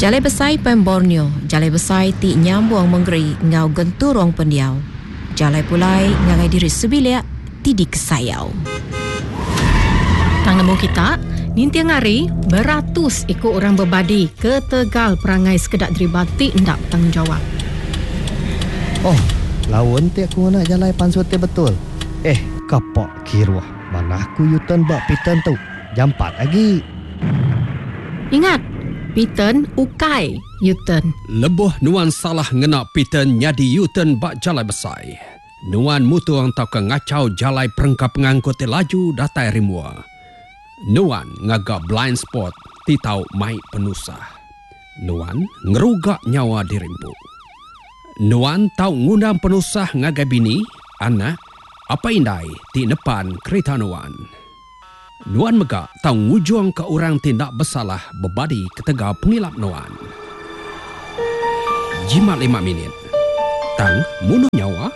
Jalai besai pen Borneo, jalai besai ti nyambung menggeri ngau genturong pendiau. Jalai pulai ngagai diri sebilia ti di kesayau. Tang nemu kita, ninti ngari beratus ikut orang berbadi ke Tegal perangai sekedak deribati ndak tanggungjawab. Oh, lawan ti aku nak jalai pansut ti betul. Kapok kiruah. Mana aku yutan bak pitan tu. Jam 4 lagi. Ingat, pitan ukai yutan. Lebuh nuan salah ngena pitan nyadi yutan bak jalai besai. Nuan mutuang tau ke ngacau jalai perengkap pengangkut laju datai rimua. Nuan ngagak blind spot ti tau mai penusah. Nuan ngerugak nyawa dirimpu. Nuan tau ngundang penusah ngagai bini, anak, apa indai ti depan kereta Nuan. Nuan megak tau ngujung ke orang tindak bersalah berbadi ke Tegal pengilap Nuan. Jimat 5 minit. Tang munuh nyawa.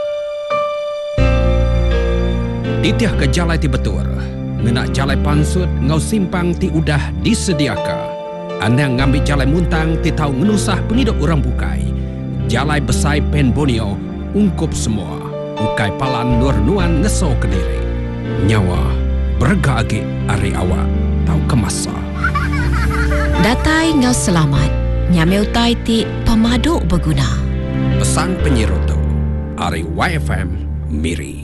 Titiah ke jalai ti betul. Ngena jalai pansut ngau simpang ti udah disediaka. Anang ngambil jalai muntang ti tau ngenusah penghidup orang bukai. Jalai besai pen Borneo ungkup semua. Ukai palan nur Nuan ngeso ke diri. Nyawa berga agi ari awak tau kemasa. Datai ngau selamat. Nyameu tai ti pemaduk berguna. Pesan penyirutu. Ari YFM Miri.